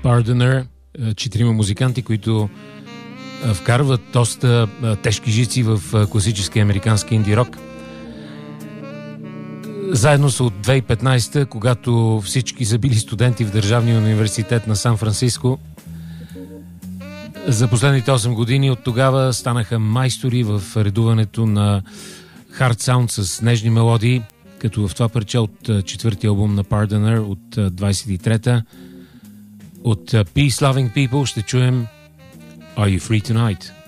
Pardoner, 4 музиканти, които вкарват доста тежки жици в класически американски инди рок. Заедно са от 2015, когато всички са били студенти в Държавния университет на Сан-Франциско. За последните 8 години от тогава станаха майстори в редуването на хард саунд с нежни мелодии, като в това парче от четвъртия албум на Pardoner от 23-та. От Peace Loving People ще чуем Are You Free Tonight?